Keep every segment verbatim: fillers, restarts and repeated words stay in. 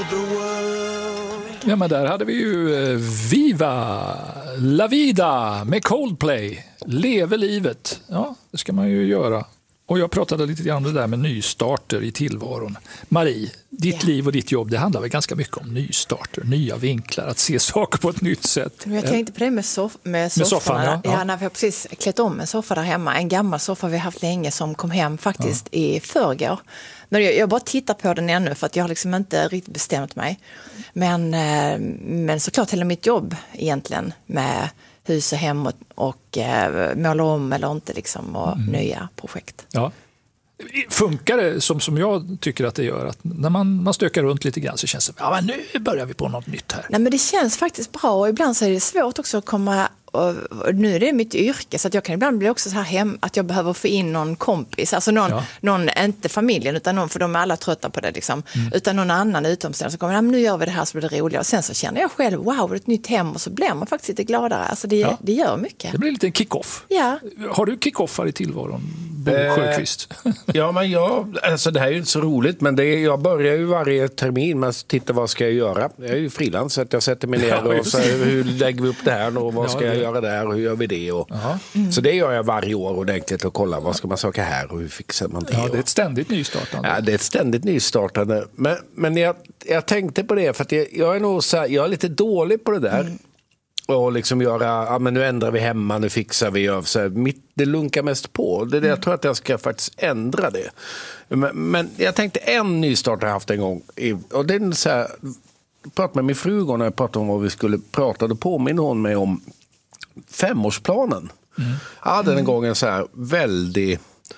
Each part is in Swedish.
the world. Ja, men där hade vi ju eh, Viva La Vida med Coldplay. Leve livet. Ja, det ska man ju göra. Och jag pratade lite grann om det där med nystarter i tillvaron. Marie, ditt Ja. liv och ditt jobb, det handlar väl ganska mycket om nystarter, nya vinklar, att se saker på ett nytt sätt. Men jag tänkte på det med, soff- med sofforna. soffan, ja. Ja, Ja. när vi har precis klätt om en soffa där hemma. En gammal soffa vi har haft länge som kom hem faktiskt ja. i förrgår. Men jag, jag bara tittar på den ännu för att jag har liksom inte riktigt bestämt mig. Men, eh, men såklart hela mitt jobb egentligen med hus och hem och, och eh, måla om eller inte liksom, och mm. nya projekt. Ja. Funkar det som, som jag tycker att det gör? Att när man, man stökar runt lite grann så känns det, ja men nu börjar vi på något nytt här. Nej, men det känns faktiskt bra och ibland så är det svårt också att komma, och, och nu är det mitt yrke så att jag kan ibland bli också så här hem att jag behöver få in någon kompis, alltså någon, ja. någon inte familjen utan någon, för de är alla trötta på det liksom, mm. utan någon annan utomstående som kommer, nu gör vi det här så blir det roligare och sen så känner jag själv, wow, det är ett nytt hem och så blir man faktiskt lite gladare, alltså det, ja. det gör mycket. Det blir lite en kick-off. Ja. Har du kick-offar i tillvaron? Bo Sjöqvist. Ja, men jag, alltså det här är ju inte så roligt, men det är, jag börjar ju varje termin med att titta vad ska jag göra. Jag är ju frilans så att jag sätter mig ner och ja, så här, hur lägger vi upp det här och vad ska ja, jag göra där och hur gör vi det? Och, mm. Så det gör jag varje år ordentligt och kolla vad ska man söka här och hur fixar man det? Ja, det är ett ständigt nystartande. Ja, det är ett ständigt nystartande. Men, men jag, jag tänkte på det för att jag, jag är nog så här, jag är lite dålig på det där. Mm. Och liksom göra, ja men nu ändrar vi hemma, nu fixar vi så här, mitt, det lunkar mest på. Det är det, jag tror att jag ska faktiskt ändra det. Men, men jag tänkte en nystart jag haft en gång. I, och det är så här, jag pratade med min fru när jag pratade om vad vi skulle prata. Då påminner hon mig om femårsplanen. Mm. Jag hade den gången så här väldigt...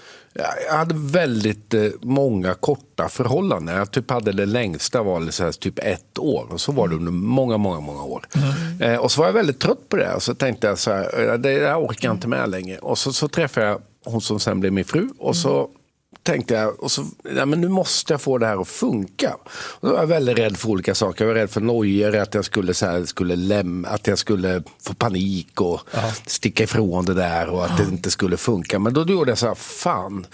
Jag hade väldigt eh, många korta förhållanden. Jag typ hade det längsta var så här, typ ett år. Och så var det under många, många, många år. Mm. Eh, och så var jag väldigt trött på det. Och så tänkte jag så här, det jag orkar inte med längre. Och så, så träffade jag hon som sen blev min fru. Och så tänkte jag, och så, ja, men nu måste jag få det här att funka. Och då var jag väldigt rädd för olika saker. Jag var rädd för nojor, att jag skulle, så här, skulle lämna, att jag skulle få panik och Aha. sticka ifrån det där och att Aha. det inte skulle funka. Men då gjorde jag så här, fan,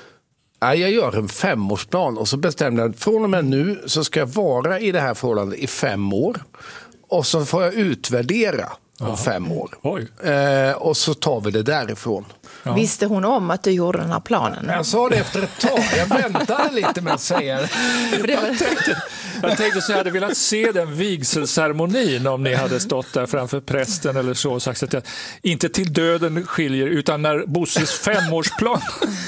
ja, jag gör en femårsplan och så bestämde jag, från och med nu så ska jag vara i det här förhållandet i fem år. Och så får jag utvärdera om Aha. fem år. Eh, och så tar vi det därifrån. Ja. Visste hon om att du gjorde den här planen? Jag sa det efter ett tag. Jag väntade lite med att säga det. För det var... jag, tänkte, jag tänkte så jag hade velat se den vigselceremonin om ni hade stått där framför prästen eller så och sagt att jag, inte till döden skiljer utan när Bosses femårsplan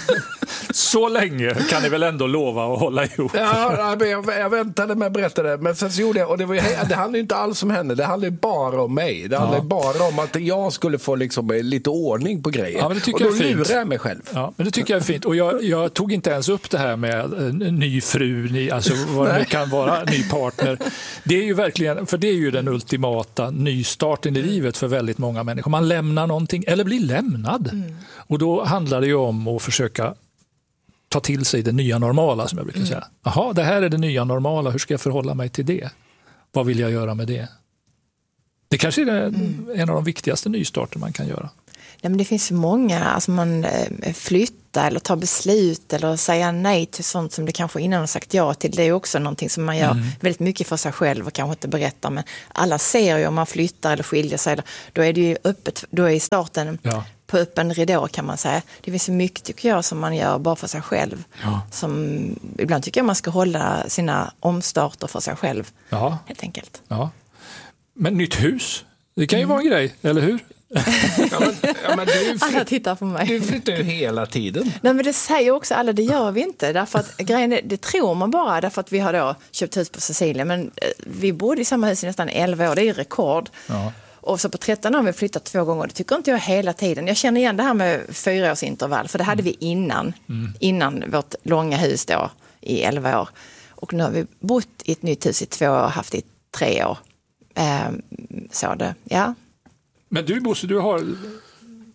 så länge kan ni väl ändå lova att hålla ihop. Ja, jag, jag väntade med att berätta det. Men sen så gjorde jag, och det, var, det handlade inte alls om henne. Det handlade bara om mig. Det handlade ja. bara om att jag skulle få liksom lite ordning på grejer. Ja, men det tycker och då jag är fint. lurar jag mig själv. Ja, men det tycker jag är fint. Och jag, jag tog inte ens upp det här med en ny fru, ny, alltså vad det kan vara, ny partner. Det är ju verkligen, för det är ju den ultimata nystarten i livet för väldigt många människor. Man lämnar någonting, eller blir lämnad. Mm. Och då handlar det ju om att försöka ta till sig det nya normala, som jag brukar mm. säga. Jaha, det här är det nya normala. Hur ska jag förhålla mig till det? Vad vill jag göra med det? Det kanske är det, mm. en av de viktigaste nystarter man kan göra. Nej, men det finns ju många, alltså man flyttar eller tar beslut eller säger nej till sånt som det kanske innan har sagt ja till. Det är också någonting som man gör mm. väldigt mycket för sig själv och kanske inte berättar. Men alla ser ju om man flyttar eller skiljer sig. Då är det ju öppet, då är starten ja. på öppen ridå kan man säga. Det finns så mycket tycker jag som man gör bara för sig själv. Ja. Som, ibland tycker jag man ska hålla sina omstarter för sig själv. Ja. Helt enkelt. Ja. Men nytt hus, det kan ju mm. vara en grej, eller hur? ja, men, ja, men du, alla tittar på mig. Du flyttar ju hela tiden. Nej, men det säger också alla, det gör vi inte. Därför att grejen är, det tror man bara därför att vi har då köpt hus på Sicilien. Men vi bodde i samma hus i nästan elva år, det är ju rekord. Ja. Och så på tretton år har vi flyttat två gånger. Det tycker inte jag hela tiden. Jag känner igen det här med fyraårsintervall. För det hade mm. vi innan. Mm. Innan vårt långa hus då i elva år. Och nu har vi bott i ett nytt hus i två år och haft det i tre år. Ehm, så det, ja. Men du Bosse, du har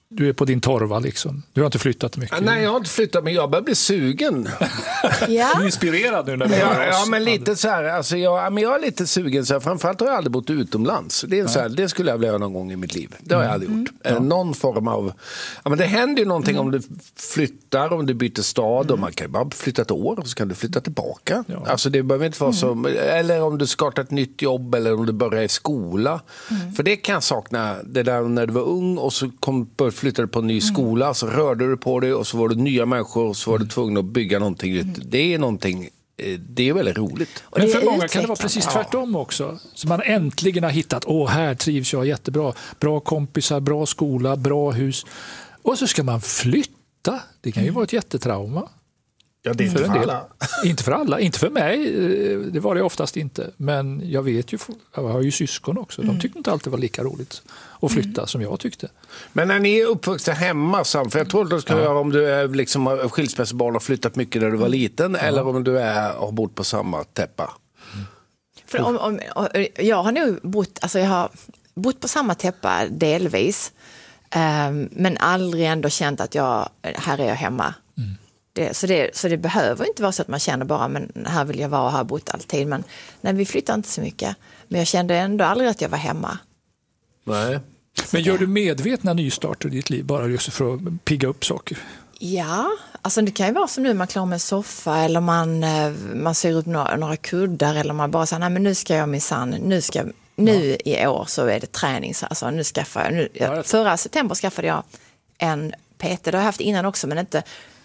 du är på din torva liksom. Du har inte flyttat mycket. Nej, jag har inte flyttat, men jag börjar bli sugen. Ja. Du är inspirerad nu när vi Ja, hör ja, oss. men lite så här, alltså jag, men jag är lite sugen så här, framförallt har jag aldrig bott utomlands. Det är så här, det skulle jag vilja göra någon gång i mitt liv. Det har jag aldrig gjort. Mm. Någon form av, ja men det händer ju någonting mm. om du flyttar, om du byter stad mm. och man kan ju bara flytta ett år och så kan du flytta tillbaka. Ja. Alltså det behöver inte vara så, eller om du startar ett nytt jobb eller om du börjar i skola. Mm. För det kan jag sakna, det där när du var ung och så kom, flyttade du på en ny skola, mm. så rörde du på dig och så var det nya människor och så var du tvungen att bygga någonting. Mm. Det är någonting, det är väldigt roligt. Men för många kan det vara precis tvärtom också. Så man äntligen har hittat, åh här trivs jag jättebra. Bra kompisar, bra skola, bra hus. Och så ska man flytta. Det kan ju vara ett jättetrauma. Ja, det är inte för, för alla. Inte för alla, inte för mig. Det var det oftast inte. Men jag vet ju, jag har ju syskon också. De tyckte inte alltid det var lika roligt att flytta mm. som jag tyckte. Men när ni är uppvuxna hemma, Sam, för jag tror att du ska ja. göra om du är liksom skilsmässobarn och flyttat mycket när du var liten, ja. eller om du är, har bott på samma täppa. Mm. För om, om, jag har nog bott, alltså jag har bott på samma täppa delvis, um, men aldrig ändå känt att jag, här är jag hemma. Mm. Det, så, det, så det behöver inte vara så att man känner bara, men här vill jag vara och har bott alltid. Men nej, vi flyttar inte så mycket. Men jag kände ändå aldrig att jag var hemma. Nej. Men gör du medvetna nystarter i ditt liv bara just för att pigga upp saker? Ja, alltså det kan ju vara som nu man klarar med en soffa eller man, man ser upp några, några kuddar eller man bara säger, nej men nu ska jag minsann, nu ska nu ja. i år så är det träning. Alltså nu skaffar jag, nu, jag, förra september skaffade jag en P T, det har jag haft innan också men inte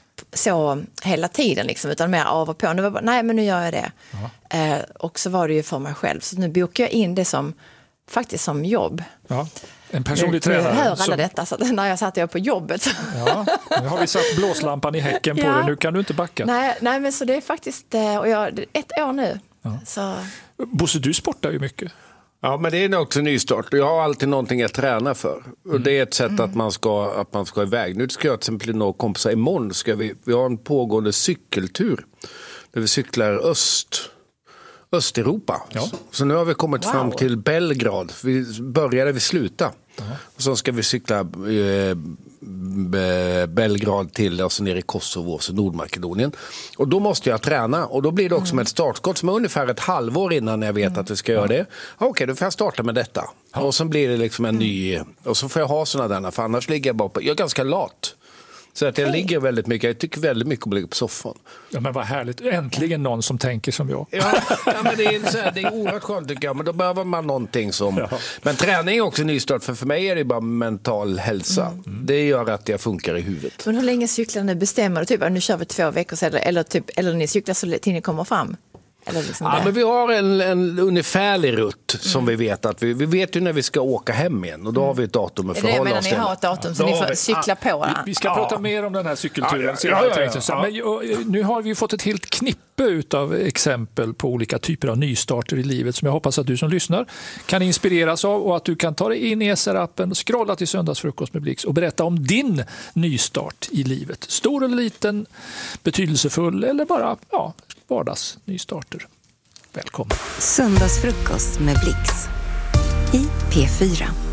så hela tiden liksom, utan mer av och på. Nu var bara, nej men nu gör jag det. Eh, och så var det ju för mig själv. Så nu bokar jag in det som faktiskt som jobb. Ja. En personlig nu, tränare. Nu hör alla som... detta, så när jag satt jag på jobbet. Ja, nu har vi satt blåslampan i häcken på ja. dig, nu kan du inte backa. Nej, nej men så det är faktiskt, och jag, ett år nu. Ja. Så... Bosse, du sportar ju mycket. Ja, men det är också nystart. Jag har alltid någonting att träna för. Och det är ett sätt mm. att, man ska, att man ska iväg. Nu ska jag till exempel några kompisar imorgon. Ska vi, vi har en pågående cykeltur. Där vi cyklar öst, Östeuropa. Ja. Så, så nu har vi kommit wow. fram till Belgrad. Vi började vi sluta. Uh-huh. Och så ska vi cykla eh, Belgrad till, alltså ner i Kosovo och så Nordmakedonien. Och då måste jag träna. Och då blir det också mm. med ett startskott som är ungefär ett halvår innan jag vet mm. att vi ska göra det. Okej, okay, då får jag starta med detta. Ja. Och så blir det liksom en mm. ny... Och så får jag ha sådana där, för annars ligger jag bara på... Jag är ganska lat. Så att jag hey. ligger väldigt mycket, jag tycker väldigt mycket om att ligga på soffan. Ja men vad härligt, äntligen någon som tänker som jag. Ja, ja men det är, så här, det är oerhört skönt tycker jag, men då behöver man någonting som... Ja. Men träning är också nystart, för för mig är det bara mental hälsa. Mm. Det gör att jag funkar i huvudet. Men hur länge cyklar ni? Bestämmer du typ att nu kör vi två veckor sedan, eller, typ, eller ni cyklar så till ni kommer fram? Eller liksom ja, men vi har en, en ungefärlig rutt som mm. vi vet att vi, vi vet ju när vi ska åka hem igen och då har vi ett datum att förhålla oss till. Ni har ett datum så ja, ni får vi, cykla på. Vi, vi ska ja. prata mer om den här cykelturen. Ja, ja, ja, ja, ja. Men nu har vi fått ett helt knippe utav exempel på olika typer av nystarter i livet som jag hoppas att du som lyssnar kan inspireras av och att du kan ta dig in i S R-appen, scrolla till Söndagsfrukost med Blix och berätta om din nystart i livet. Stor eller liten, betydelsefull eller bara ja, vardagsnystarter. Välkommen. Söndagsfrukost med Blix i P fyra.